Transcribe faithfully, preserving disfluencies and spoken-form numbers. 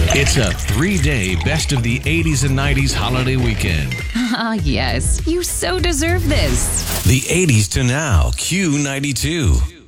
It's a three-day best of the eighties and nineties holiday weekend. Ah, yes. You so deserve this. The eighties to now, Q ninety-two.